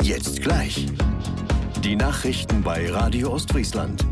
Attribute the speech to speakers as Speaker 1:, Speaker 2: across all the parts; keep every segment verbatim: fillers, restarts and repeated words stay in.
Speaker 1: Jetzt gleich. Die Nachrichten bei Radio Ostfriesland.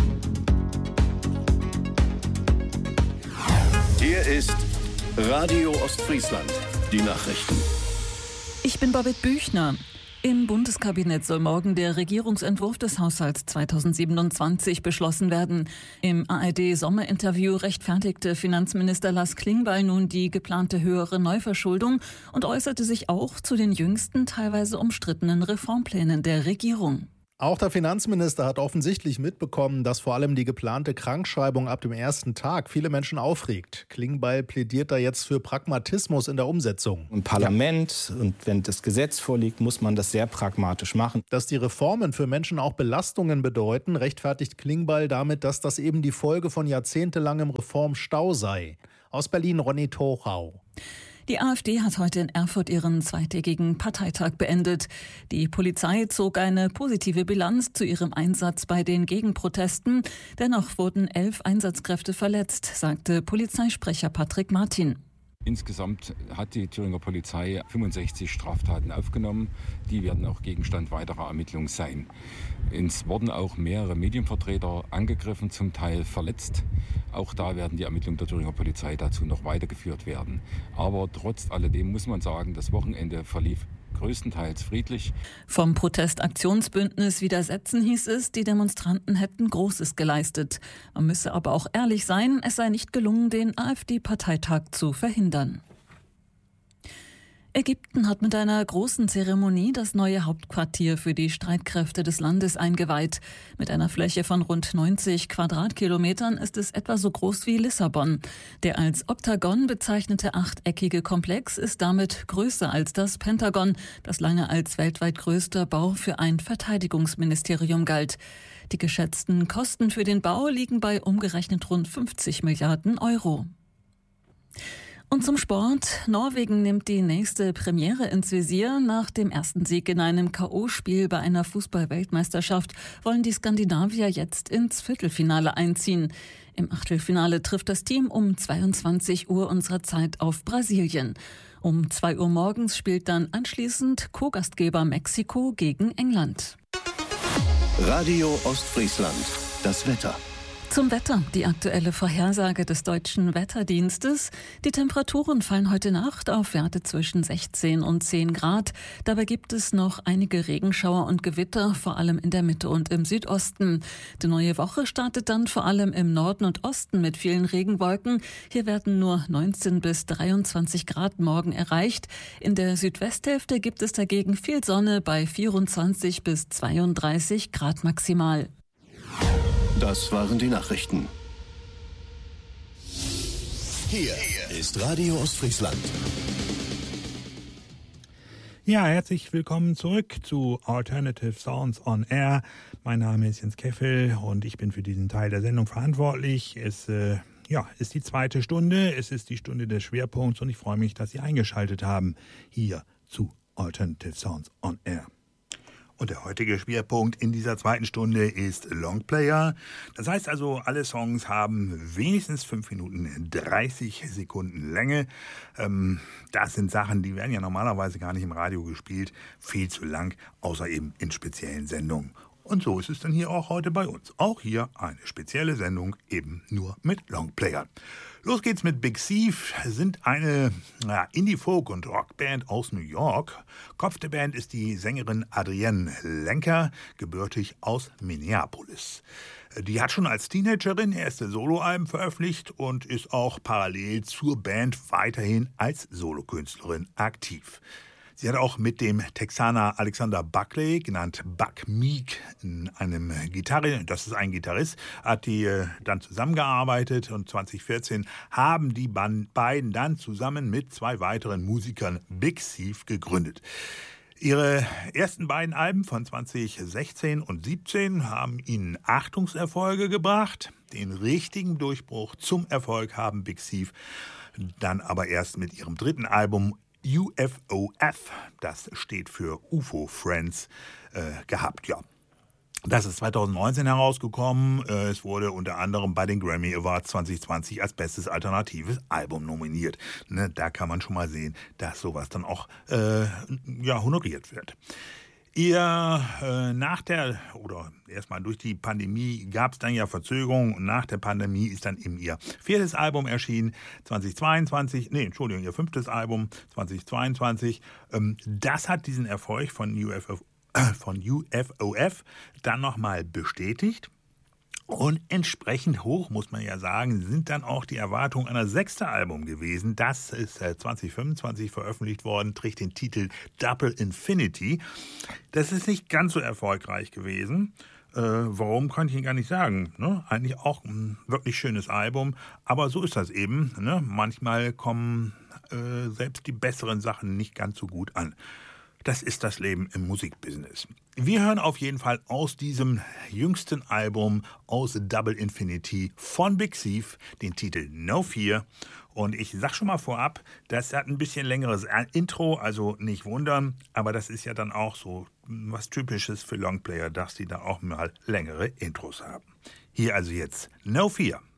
Speaker 1: Hier ist Radio Ostfriesland. Die Nachrichten.
Speaker 2: Ich bin Babette Büchner. Im Bundeskabinett soll morgen der Regierungsentwurf des Haushalts zweitausendsiebenundzwanzig beschlossen werden. Im A R D-Sommerinterview rechtfertigte Finanzminister Lars Klingbeil nun die geplante höhere Neuverschuldung und äußerte sich auch zu den jüngsten, teilweise umstrittenen Reformplänen der Regierung.
Speaker 3: Auch der Finanzminister hat offensichtlich mitbekommen, dass vor allem die geplante Krankschreibung ab dem ersten Tag viele Menschen aufregt. Klingbeil plädiert da jetzt für Pragmatismus in der Umsetzung.
Speaker 4: Im Parlament ja. Und wenn das Gesetz vorliegt, muss man das sehr pragmatisch machen.
Speaker 3: Dass die Reformen für Menschen auch Belastungen bedeuten, rechtfertigt Klingbeil damit, dass das eben die Folge von jahrzehntelangem Reformstau sei. Aus Berlin Ronny Tochau.
Speaker 2: Die AfD hat heute in Erfurt ihren zweitägigen Parteitag beendet. Die Polizei zog eine positive Bilanz zu ihrem Einsatz bei den Gegenprotesten. Dennoch wurden elf Einsatzkräfte verletzt, sagte Polizeisprecher Patrick Martin.
Speaker 5: Insgesamt hat die Thüringer Polizei fünfundsechzig Straftaten aufgenommen. Die werden auch Gegenstand weiterer Ermittlungen sein. Es wurden auch mehrere Medienvertreter angegriffen, zum Teil verletzt. Auch da werden die Ermittlungen der Thüringer Polizei dazu noch weitergeführt werden. Aber trotz alledem muss man sagen, das Wochenende verlief größtenteils friedlich.
Speaker 2: Vom Protestaktionsbündnis Widersetzen hieß es, die Demonstranten hätten Großes geleistet. Man müsse aber auch ehrlich sein, es sei nicht gelungen, den AfD-Parteitag zu verhindern. Ägypten hat mit einer großen Zeremonie das neue Hauptquartier für die Streitkräfte des Landes eingeweiht. Mit einer Fläche von rund neunzig Quadratkilometern ist es etwa so groß wie Lissabon. Der als Oktagon bezeichnete achteckige Komplex ist damit größer als das Pentagon, das lange als weltweit größter Bau für ein Verteidigungsministerium galt. Die geschätzten Kosten für den Bau liegen bei umgerechnet rund fünfzig Milliarden Euro. Und zum Sport. Norwegen nimmt die nächste Premiere ins Visier. Nach dem ersten Sieg in einem K O-Spiel bei einer Fußball-Weltmeisterschaft wollen die Skandinavier jetzt ins Viertelfinale einziehen. Im Achtelfinale trifft das Team um zweiundzwanzig Uhr unserer Zeit auf Brasilien. Um zwei Uhr morgens spielt dann anschließend Co-Gastgeber Mexiko gegen England.
Speaker 1: Radio Ostfriesland. Das Wetter.
Speaker 2: Zum Wetter, die aktuelle Vorhersage des Deutschen Wetterdienstes. Die Temperaturen fallen heute Nacht auf Werte zwischen sechzehn und zehn Grad. Dabei gibt es noch einige Regenschauer und Gewitter, vor allem in der Mitte und im Südosten. Die neue Woche startet dann vor allem im Norden und Osten mit vielen Regenwolken. Hier werden nur neunzehn bis dreiundzwanzig Grad morgen erreicht. In der Südwesthälfte gibt es dagegen viel Sonne bei vierundzwanzig bis zweiunddreißig Grad maximal.
Speaker 1: Das waren die Nachrichten. Hier ist Radio Ostfriesland.
Speaker 6: Ja, herzlich willkommen zurück zu Alternative Sounds on Air. Mein Name ist Jens Keffel und ich bin für diesen Teil der Sendung verantwortlich. Es äh, ja, ist die zweite Stunde, es ist die Stunde des Schwerpunkts und ich freue mich, dass Sie eingeschaltet haben hier zu Alternative Sounds on Air. Und der heutige Schwerpunkt in dieser zweiten Stunde ist Longplayer. Das heißt also, alle Songs haben wenigstens fünf Minuten dreißig Sekunden Länge. Ähm, das sind Sachen, die werden ja normalerweise gar nicht im Radio gespielt. Viel zu lang, außer eben in speziellen Sendungen. Und so ist es dann hier auch heute bei uns. Auch hier eine spezielle Sendung, eben nur mit Longplayer. Los geht's mit Big Thief, sind eine ja, Indie-Folk- und Rockband aus New York. Kopf der Band ist die Sängerin Adrienne Lenker, gebürtig aus Minneapolis. Die hat schon als Teenagerin erste Soloalben veröffentlicht und ist auch parallel zur Band weiterhin als Solokünstlerin aktiv. Sie hat auch mit dem Texaner Alexander Buckley, genannt Buck Meek, einem Gitarre, das ist ein Gitarrist, hat die äh, dann zusammengearbeitet und zwanzig vierzehn haben die beiden dann zusammen mit zwei weiteren Musikern Big Thief gegründet. Ihre ersten beiden Alben von zwanzig sechzehn und siebzehn haben ihnen Achtungserfolge gebracht. Den richtigen Durchbruch zum Erfolg haben Big Thief dann aber erst mit ihrem dritten Album U F O F, das steht für U F O Friends, äh, gehabt, ja. Das ist zweitausendneunzehn herausgekommen. Es wurde unter anderem bei den Grammy Awards zwanzig zwanzig als bestes alternatives Album nominiert. Ne, da kann man schon mal sehen, dass sowas dann auch äh, ja, honoriert wird. Ihr äh, nach der, oder erstmal durch die Pandemie gab es dann ja Verzögerungen und nach der Pandemie ist dann eben ihr viertes Album erschienen, zweitausendzweiundzwanzig, nee, Entschuldigung, ihr fünftes Album, zweitausendzweiundzwanzig. Ähm, das hat diesen Erfolg von U F O, äh, von U F O F dann nochmal bestätigt. Und entsprechend hoch, muss man ja sagen, sind dann auch die Erwartungen an das sechste Album gewesen. Das ist zweitausendfünfundzwanzig veröffentlicht worden, trägt den Titel Double Infinity. Das ist nicht ganz so erfolgreich gewesen. Äh, warum, kann ich Ihnen gar nicht sagen. Ne? Eigentlich auch ein wirklich schönes Album, aber so ist das eben. Ne? Manchmal kommen äh, selbst die besseren Sachen nicht ganz so gut an. Das ist das Leben im Musikbusiness. Wir hören auf jeden Fall aus diesem jüngsten Album, aus Double Infinity von Big Thief, den Titel No Fear. Und ich sag schon mal vorab, das hat ein bisschen längeres Intro, also nicht wundern. Aber das ist ja dann auch so was Typisches für Longplayer, dass die da auch mal längere Intros haben. Hier also jetzt No Fear.